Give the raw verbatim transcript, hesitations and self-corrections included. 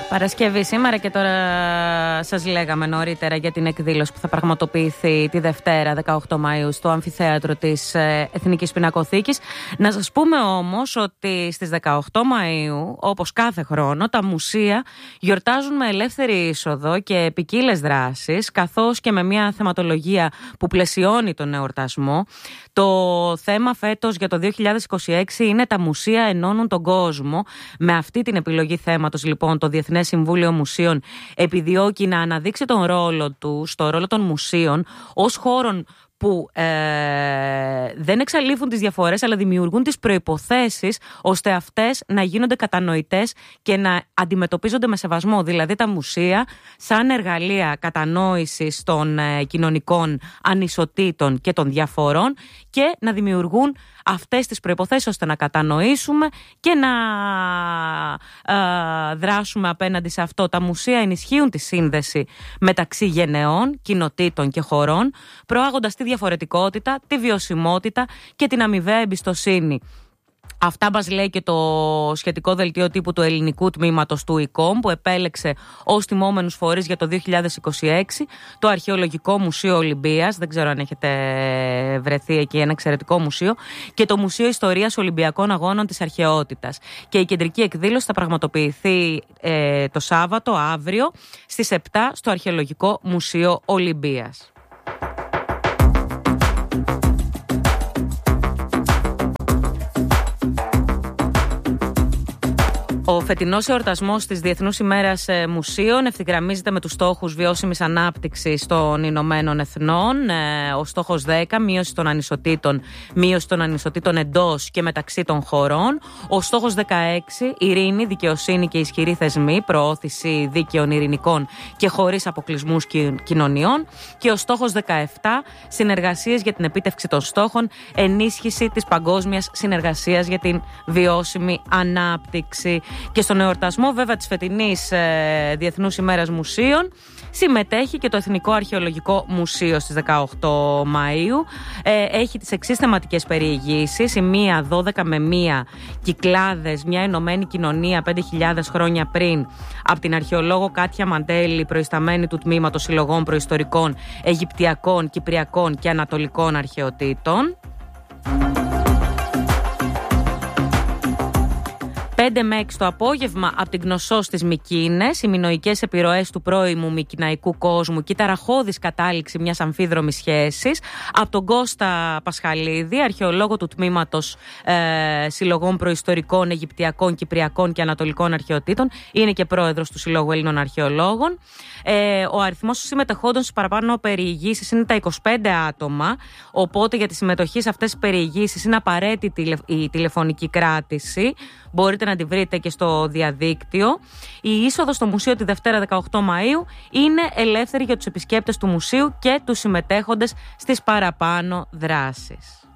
Παρασκευή σήμερα και τώρα σας λέγαμε νωρίτερα για την εκδήλωση που θα πραγματοποιηθεί τη Δευτέρα δεκαοκτώ Μαΐου στο Αμφιθέατρο της Εθνικής Πινακοθήκης. Να σας πούμε όμως ότι στις δεκαοκτώ Μαΐου, όπως κάθε χρόνο, τα μουσεία γιορτάζουν με ελεύθερη είσοδο και ποικίλες δράσεις, καθώς και με μια θεματολογία που πλαισιώνει τον εορτασμό. Το θέμα φέτος για το δύο χιλιάδες είκοσι έξι είναι «Τα μουσεία ενώνουν τον κόσμο». Με αυτή την επιλογή θέματος, λοιπόν, το Διεθνές Συμβούλιο Μουσείων επιδιώκει να αναδείξει τον ρόλο του, στο ρόλο των μουσείων ως χώρων που ε, δεν εξαλείφουν τις διαφορές, αλλά δημιουργούν τις προϋποθέσεις ώστε αυτές να γίνονται κατανοητές και να αντιμετωπίζονται με σεβασμό. Δηλαδή τα μουσεία σαν εργαλεία κατανόησης των ε, κοινωνικών ανισοτήτων και των διαφορών, και να δημιουργούν αυτές τις προϋποθέσεις ώστε να κατανοήσουμε και να ε, δράσουμε απέναντι σε αυτό. Τα μουσεία ενισχύουν τη σύνδεση μεταξύ γενεών, κοινοτήτων και χωρών, προάγοντας τη διαφορετικότητα, τη βιωσιμότητα και την αμοιβαία εμπιστοσύνη. Αυτά μας λέει και το σχετικό δελτίο τύπου του ελληνικού τμήματος του ΙΚΟΜ, που επέλεξε ως τιμόμενους φορείς για το δύο χιλιάδες είκοσι έξι το Αρχαιολογικό Μουσείο Ολυμπίας. Δεν ξέρω αν έχετε βρεθεί εκεί, ένα εξαιρετικό μουσείο, και το Μουσείο Ιστορίας Ολυμπιακών Αγώνων της Αρχαιότητας. Και η κεντρική εκδήλωση θα πραγματοποιηθεί ε, το Σάββατο, αύριο, στις επτά στο Αρχαιολογικό Μουσείο Ολυμπίας. Ο φετινός εορτασμός της Διεθνούς ημέρας Μουσείων ευθυγραμμίζεται με τους στόχους βιώσιμης ανάπτυξης των Ηνωμένων Εθνών. Ο στόχος δέκα, μείωση των ανισοτήτων, μείωση των ανισοτήτων εντός και μεταξύ των χωρών. Ο στόχος δεκαέξι, ειρήνη, δικαιοσύνη και ισχυροί θεσμοί, προώθηση δίκαιων, ειρηνικών και χωρίς αποκλεισμούς κοινωνιών. Και ο στόχος δεκαεπτά, συνεργασίες για την επίτευξη των στόχων, ενίσχυση της παγκόσμιας συνεργασίας για την βιώσιμη ανάπτυξη. Και στον εορτασμό, βέβαια, της φετινής ε, Διεθνούς ημέρας Μουσείων συμμετέχει και το Εθνικό Αρχαιολογικό Μουσείο στις δεκαοκτώ Μαΐου. Ε, έχει τις εξής θεματικές περιηγήσεις: η μία δώδεκα με μία, Κυκλάδες, μια ενωμένη κοινωνία πέντε χιλιάδες χρόνια πριν, από την αρχαιολόγο Κάτια Μαντέλη, προϊσταμένη του Τμήματος Συλλογών Προϊστορικών, Αιγυπτιακών, Κυπριακών και Ανατολικών Αρχαιοτήτων. πέντε με έξι το απόγευμα, από την Κνωσσό στις Μυκήνες, οι μινωικές επιρροές του πρώιμου μικηναϊκού κόσμου και η ταραχώδης κατάληξη μιας αμφίδρομης σχέσης, από τον Κώστα Πασχαλίδη, αρχαιολόγο του Τμήματος ε, Συλλογών Προϊστορικών, Αιγυπτιακών, Κυπριακών και Ανατολικών Αρχαιοτήτων. Είναι και πρόεδρος του Συλλόγου Έλληνων Αρχαιολόγων. Ε, ο αριθμός των συμμετεχόντων στις παραπάνω περιηγήσεις είναι τα είκοσι πέντε άτομα, οπότε για τη συμμετοχή σε αυτές τις περιηγήσεις είναι απαραίτητη η τηλεφωνική κράτηση. Μπορείτε να τη βρείτε και στο διαδίκτυο. Η είσοδος στο μουσείο τη Δευτέρα δεκαοκτώ Μαΐου είναι ελεύθερη για τους επισκέπτες του μουσείου και τους συμμετέχοντες στις παραπάνω δράσεις.